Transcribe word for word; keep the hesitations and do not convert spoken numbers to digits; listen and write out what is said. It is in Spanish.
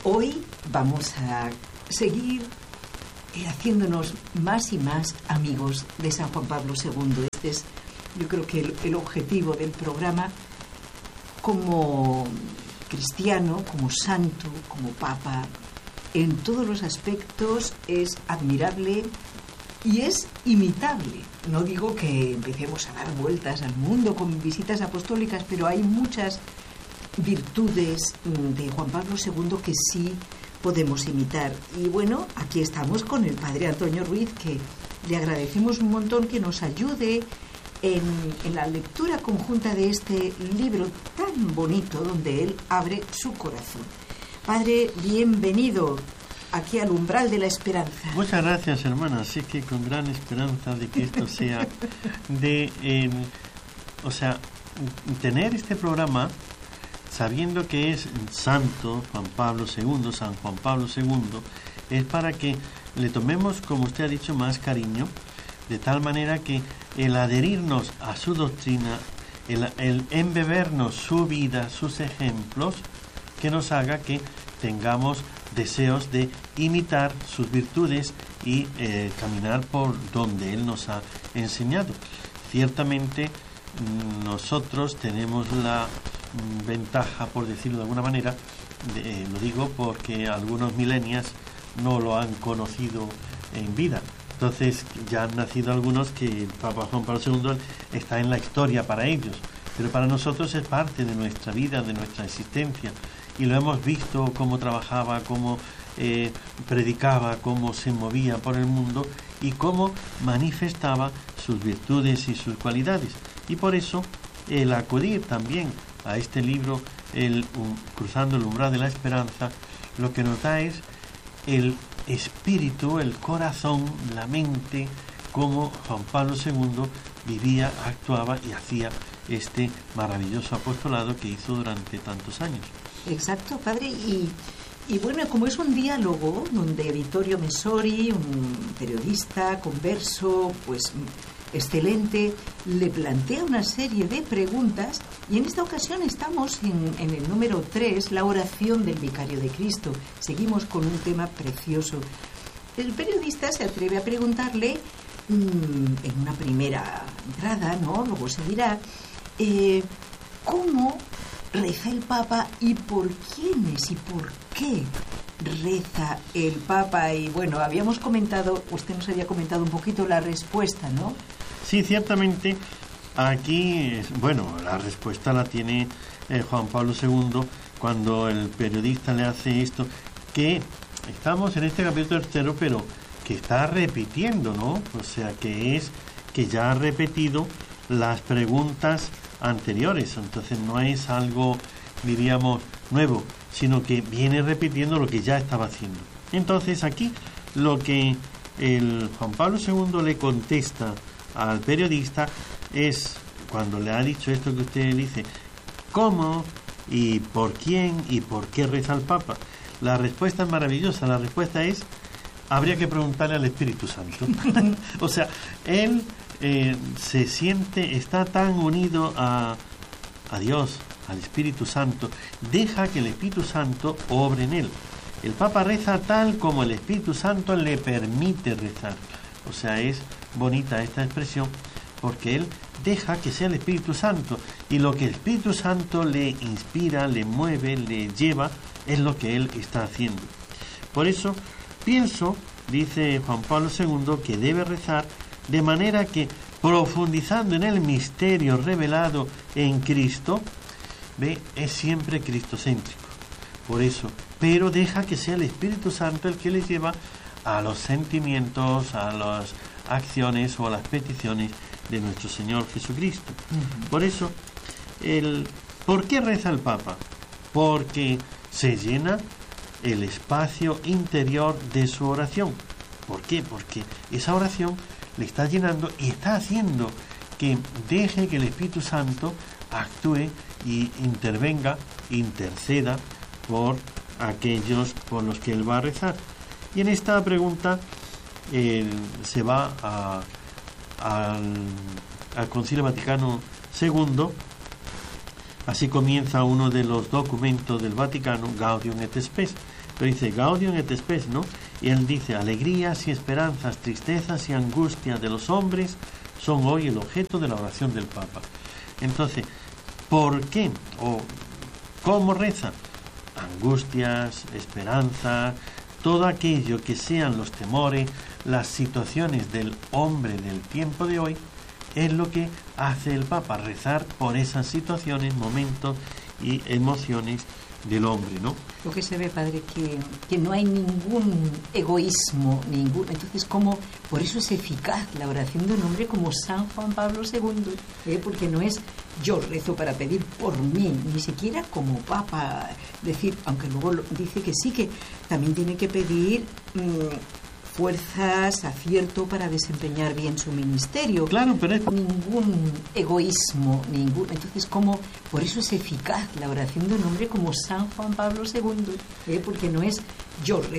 Hoy vamos a seguir haciéndonos más y más amigos de San Juan Pablo segundo. Este es, yo creo que el, el objetivo del programa. Como cristiano, como santo, como papa, en todos los aspectos es admirable y es imitable. No digo que empecemos a dar vueltas al mundo con visitas apostólicas, pero hay muchas virtudes de Juan Pablo segundo que sí podemos imitar. Y bueno, aquí estamos con el padre Antonio Ruiz, que le agradecemos un montón que nos ayude en, en la lectura conjunta de este libro tan bonito donde él abre su corazón. Padre, bienvenido aquí al umbral de la esperanza. Muchas gracias, hermana. Así que con gran esperanza de que esto sea de... Eh, o sea, tener este programa sabiendo que es santo Juan Pablo segundo, San Juan Pablo segundo, es para que le tomemos, como usted ha dicho, más cariño, de tal manera que el adherirnos a su doctrina, el, el embebernos su vida, sus ejemplos, que nos haga que tengamos deseos de imitar sus virtudes y eh, caminar por donde Él nos ha enseñado. Ciertamente nosotros tenemos la mm, ventaja, por decirlo de alguna manera, de, eh, lo digo porque algunos millennials no lo han conocido en vida. Entonces ya han nacido algunos que el Papa Juan Pablo segundo está en la historia para ellos, pero para nosotros es parte de nuestra vida, de nuestra existencia, y lo hemos visto cómo trabajaba, cómo eh, predicaba, cómo se movía por el mundo y cómo manifestaba sus virtudes y sus cualidades. Y por eso el acudir también a este libro, el um, Cruzando el umbral de la esperanza, lo que nos da es el espíritu, el corazón, la mente, cómo Juan Pablo segundo vivía, actuaba y hacía este maravilloso apostolado que hizo durante tantos años. Exacto, padre. Y, y bueno, como es un diálogo donde Vittorio Messori, un periodista converso, pues excelente, le plantea una serie de preguntas, y en esta ocasión estamos en, en el número tres, la oración del Vicario de Cristo. Seguimos con un tema precioso. El periodista se atreve a preguntarle mmm, en una primera entrada, ¿no? Luego se dirá eh, ¿cómo reza el Papa y por quiénes y por qué reza el Papa? Y bueno, habíamos comentado, usted nos había comentado un poquito la respuesta, ¿no? Sí, ciertamente, aquí, bueno, la respuesta la tiene eh, Juan Pablo segundo cuando el periodista le hace esto, que estamos en este capítulo tercero, pero que está repitiendo, ¿no? O sea, que es que ya ha repetido las preguntas anteriores, entonces no es algo, diríamos, nuevo, sino que viene repitiendo lo que ya estaba haciendo. Entonces aquí lo que el Juan Pablo segundo le contesta al periodista es, cuando le ha dicho esto que usted dice, ¿cómo y por quién y por qué reza el Papa? La respuesta es maravillosa. La respuesta es, habría que preguntarle al Espíritu Santo. O sea, él eh, se siente, está tan unido a, a Dios, al Espíritu Santo, deja que el Espíritu Santo obre en él. El Papa reza tal como el Espíritu Santo le permite rezar. O sea, es bonita esta expresión porque él deja que sea el Espíritu Santo, y lo que el Espíritu Santo le inspira, le mueve, le lleva, es lo que él está haciendo. Por eso pienso, dice Juan Pablo segundo, que debe rezar de manera que, profundizando en el misterio revelado en Cristo, ve, es siempre cristocéntrico. Por eso, pero deja que sea el Espíritu Santo el que le lleva a los sentimientos, a las acciones o a las peticiones de nuestro Señor Jesucristo. Uh-huh. Por eso, el, ¿por qué reza el Papa? Porque se llena el espacio interior de su oración. ¿Por qué? Porque esa oración le está llenando y está haciendo que deje que el Espíritu Santo actúe y intervenga, interceda por aquellos por los que él va a rezar. Y en esta pregunta eh, se va a, a, al Concilio Vaticano segundo. Así comienza uno de los documentos del Vaticano, Gaudium et Spes. pero dice Gaudium et Spes, ¿no? Y él dice, alegrías y esperanzas, tristezas y angustias de los hombres son hoy el objeto de la oración del Papa. Entonces, ¿por qué? ¿O cómo reza? Angustias, esperanza, todo aquello que sean los temores, las situaciones del hombre del tiempo de hoy, es lo que hace el Papa, rezar por esas situaciones, momentos y emociones del hombre, ¿no? Lo que se ve, padre, que, que no hay ningún egoísmo, ningún. Entonces, como por eso es eficaz la oración de un hombre como San Juan Pablo segundo, ¿eh? Porque no es yo rezo para pedir por mí, ni siquiera como Papa, decir, aunque luego lo, dice que sí, que también tiene que pedir mmm, fuerzas, acierto para desempeñar bien su ministerio. Claro, pero es... ningún egoísmo, ningún. Entonces, como por eso es eficaz la oración de un hombre como San Juan Pablo segundo, ¿eh? Porque no es yo rezo